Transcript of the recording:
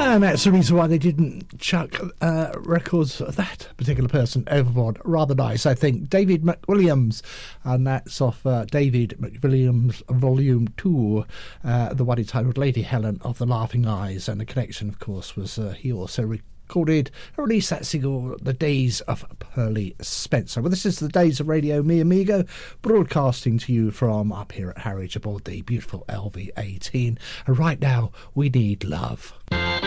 And that's the reason why they didn't chuck records of that particular person overboard. Rather nice, I think. David McWilliams, and that's off David McWilliams Volume 2, the one entitled Lady Helen of the Laughing Eyes. And the connection, of course, was he also recorded and released that single, The Days of Pearly Spencer. Well, this is the Days of Radio Mi Amigo, broadcasting to you from up here at Harwich aboard the beautiful LV-18. And right now, we need love.